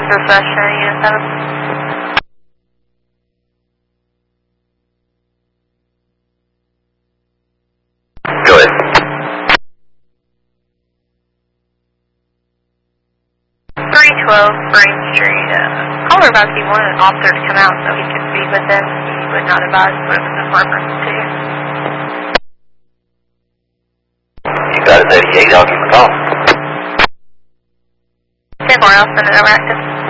Refresher, Unit 7. Go ahead. 312 Spring Street. Caller about he wanted an officer to come out so he could speak with them. He would not advise what it was in reference to. You got it, 88, I'll give him a call. 10 more, I'll send it over active.